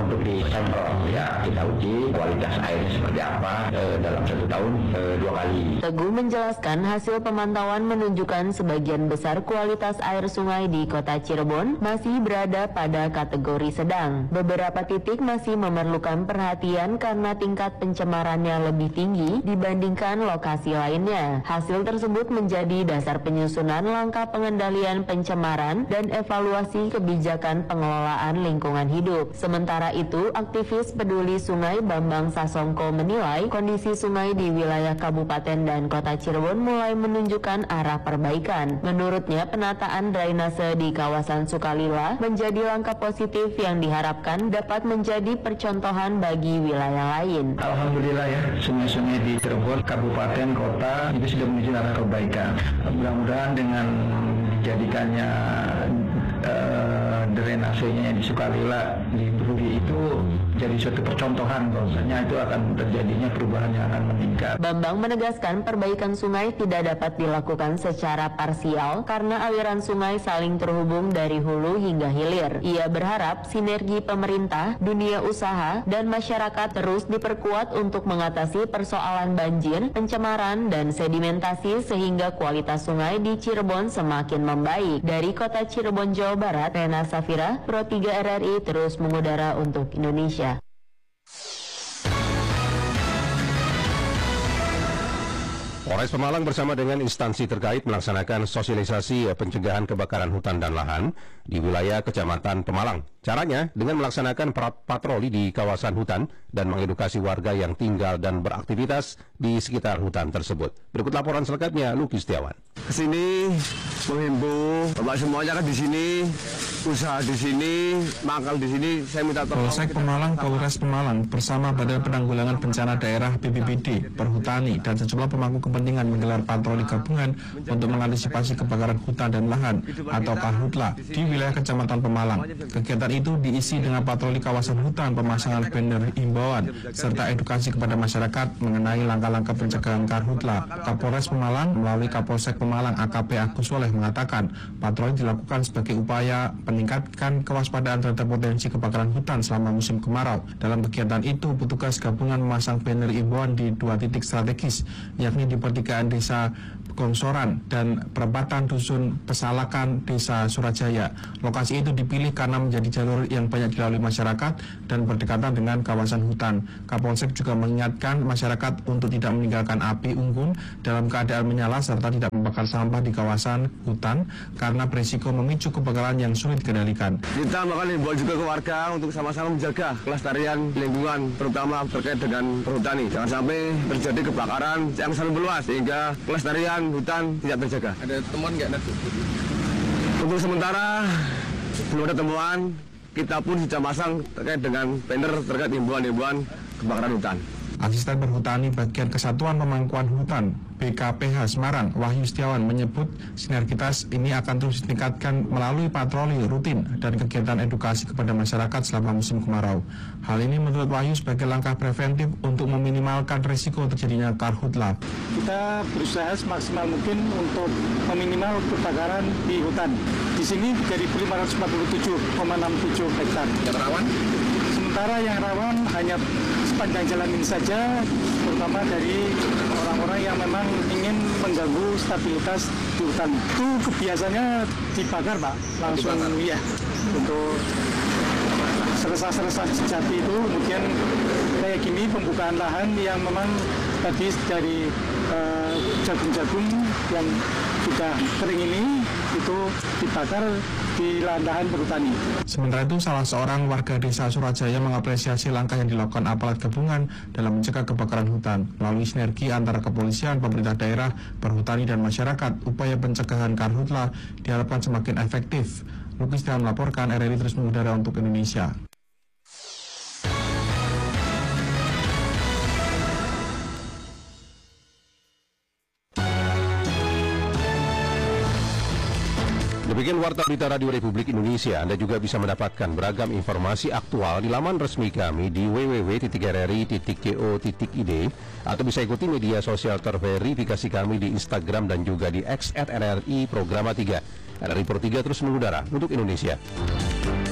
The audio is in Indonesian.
untuk disemprot ya, kita uji kualitas airnya seperti apa dalam 1 tahun 2 kali. Teguh menjelaskan hasil pemantauan menunjukkan sebagian besar kualitas air sungai di Kota Cirebon masih berada pada kategori sedang. Beberapa titik masih memerlukan perhatian karena tingkat pencemarannya lebih tinggi dibandingkan lokasi lainnya. Hasil tersebut menjadi dasar penyusunan langkah pengendalian pencemaran dan evaluasi kebijakan pengelolaan lingkungan hidup. Sementara itu, aktivis peduli sungai Bambang Sasongko menilai kondisi sungai di wilayah Kabupaten dan Kota Cirebon mulai menunjukkan arah perbaikan. Menurutnya, penataan drainase di kawasan Sukalila menjadi langkah positif yang diharapkan dapat menjadi percontohan bagi wilayah lain. Alhamdulillah ya, sungai-sungai di Cirebon, kabupaten, kota itu sudah menuju arah perbaikan. Mudah-mudahan dengan dijadikannya drainasenya di Sukalila di Bruri itu jadi suatu percontohan, bahwasanya itu akan terjadinya perubahan yang akan meningkat. Bambang menegaskan perbaikan sungai tidak dapat dilakukan secara parsial karena aliran sungai saling terhubung dari hulu hingga hilir. Ia berharap sinergi pemerintah, dunia usaha, dan masyarakat terus diperkuat untuk mengatasi persoalan banjir, pencemaran, dan sedimentasi sehingga kualitas sungai di Cirebon semakin membaik. Dari Kota Cirebon, Jawa Barat, Rena Safira, Pro 3 RRI terus mengudara untuk Indonesia. Polres Pemalang bersama dengan instansi terkait melaksanakan sosialisasi pencegahan kebakaran hutan dan lahan di wilayah Kecamatan Pemalang. Caranya dengan melaksanakan patroli di kawasan hutan dan mengedukasi warga yang tinggal dan beraktivitas di sekitar hutan tersebut. Berikut laporan selengkapnya, Luki Setiawan. Kesini menghimbau Bapak semuanya kan di sini, usaha di sini, mangkal di sini. Saya minta tolong. Polsek Pemalang, Polres Pemalang bersama Badan Penanggulangan Bencana Daerah BPBD, Perhutani, dan sejumlah pemangku kepentingan menggelar patroli gabungan untuk mengantisipasi kebakaran hutan dan lahan atau Karhutla di wilayah Kecamatan Pemalang. Kegiatan itu diisi dengan patroli kawasan hutan, pemasangan banner himbauan, serta edukasi kepada masyarakat mengenai langkah-langkah pencegahan Karhutla. Kapolres Pemalang melalui Kapolsek Pemalang AKP Agus Soleh mengatakan patroli dilakukan sebagai upaya meningkatkan kewaspadaan terhadap potensi kebakaran hutan selama musim kemarau. Dalam kegiatan itu, petugas gabungan memasang banner himbauan di 2 titik strategis, yakni di pertigaan Desa Gongsoran dan perempatan Dusun Pesalakan Desa Surajaya. Lokasi itu dipilih karena menjadi jalur yang banyak dilalui masyarakat dan berdekatan dengan kawasan hutan. Kapolsek juga mengingatkan masyarakat untuk tidak meninggalkan api unggun dalam keadaan menyala serta tidak membakar sampah di kawasan hutan karena berisiko memicu kebakaran yang sulit dikendalikan. Kita bakal himbau juga ke warga untuk sama-sama menjaga kelestarian lingkungan, terutama terkait dengan perhutani. Jangan sampai terjadi kebakaran yang sangat meluas sehingga kelestarian hutan tidak terjaga. Ada temuan nggak, Nat? Untuk sementara belum ada temuan. Kita pun sudah pasang terkait dengan banner terkait himbauan kebakaran hutan. Asisten Perhutani Bagian Kesatuan Pemangkuan Hutan BKPH Semarang, Wahyu Setiawan menyebut sinergitas ini akan terus ditingkatkan melalui patroli rutin dan kegiatan edukasi kepada masyarakat selama musim kemarau. Hal ini menurut Wahyu sebagai langkah preventif untuk meminimalkan risiko terjadinya Karhutla. Kita berusaha semaksimal mungkin untuk meminimal kebakaran di hutan. Di sini 3.547,67 hektar. Yang rawan? Sementara yang rawan hanya sepanjang jalan ini saja, terutama dari orang-orang yang memang ingin mengganggu stabilitas di hutan. Itu kebiasaannya dibakar, Pak, langsung ya. Untuk serasa-serasa sejati itu, kemudian kayak gini pembukaan lahan yang memang tadi dari jagung-jagung yang sudah kering ini itu dibakar di lahan perhutani. Sementara itu, salah seorang warga desa Surajaya mengapresiasi langkah yang dilakukan aparat gabungan dalam mencegah kebakaran hutan. Melalui sinergi antara kepolisian, pemerintah daerah, perhutani, dan masyarakat, upaya pencegahan Karhutla diharapkan semakin efektif. Lukis Setiawan melaporkan, RRI terus mengudara untuk Indonesia. Demikian Warta Berita Radio Republik Indonesia. Anda juga bisa mendapatkan beragam informasi aktual di laman resmi kami di www.rri.co.id atau bisa ikuti media sosial terverifikasi kami di Instagram dan juga di X @RRI Programa 3. RRI Pro 3 terus mengudara untuk Indonesia.